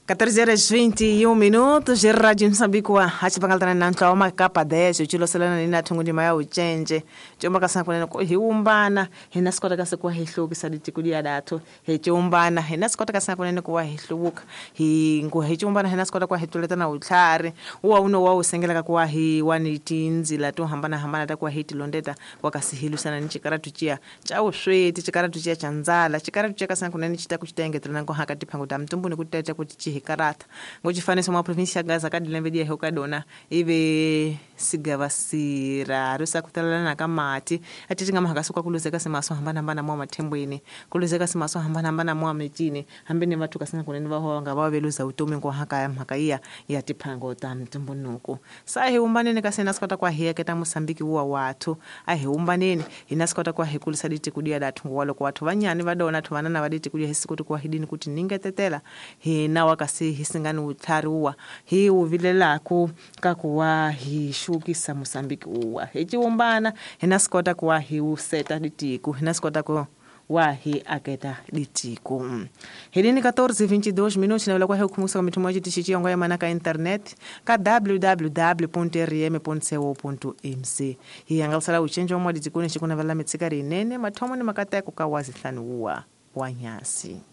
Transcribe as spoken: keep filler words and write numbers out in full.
catorze horas e vinte e um minutos, Rádio Moçambique wa hachipangaltana na ntwa wa capa dez uchiloselana ni nathungu ndima ya uchenje choma kasana kunena ko hiumbana hina sikota kase kwa hihluki saditi kudia dato hechumbana hina sikota kasana kunena kwa hihluka hi ngo hechumbana hina sikota kwa hituleta na utlari uwa uno wa usengela kwa hi wanitinzi la to hambana hambana ta kwa hiti londeta wakasihilu sana ni chikaratu chia cha usweti chikaratu chia chanzala chikaratu chia kasana kunena chita kuchitengetrana ko hakati phangu tamtumbu ni kutete kuti hikarata ngochifanisa mwa provincia Gaza kadilembedia hokadona ive sigavasira rusa kutalana kamati atitinga mahakasuka kuluzeka semaso hambana hambana mwa matembweni kuluzeka semaso hambana hambana mwa mechini hambeni watu kasina kuneni baho ngaba beluza utumi ngo haka mhakaiya yatiphango tamtumbunuko sahi umbanene kasena skota kwa heke ta Mosambiki uwa watu ahe umbanene inaskota kwa hekulisa diti kudia datu ngwalo kwa watu banyani badona tubanana baditi kudia hisikuti kwa hidini kuti ningetetela he na wakasi hisingani utlari uwa hi uvilela ku kakuwa hi shukisa Mosambiki uwa hechi umbana hinaskota kwa hi useta ditiku hinaskota kwa wahi aketa ditiku hidini catorze e vinte e dois minutos na wala kwa hekumusa kwa mitumaji tishichi yongo ya manaka internet ka w w w ponto r m ponto co ponto m c hi angalsala uchenjo mwa ditikuni chikuna vala metsikari nene matomo ni makata ya kukawazi thani uwa wanyasi.